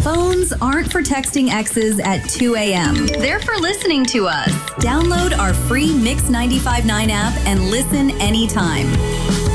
Phones aren't for texting exes at 2 a.m. They're for listening to us. Download our free Mix 95.9 app and listen anytime.